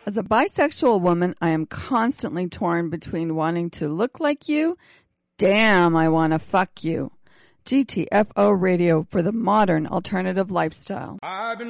As a bisexual woman, I am constantly torn between wanting to look like you. Damn, I want to fuck you. GTFO Radio for the modern alternative lifestyle.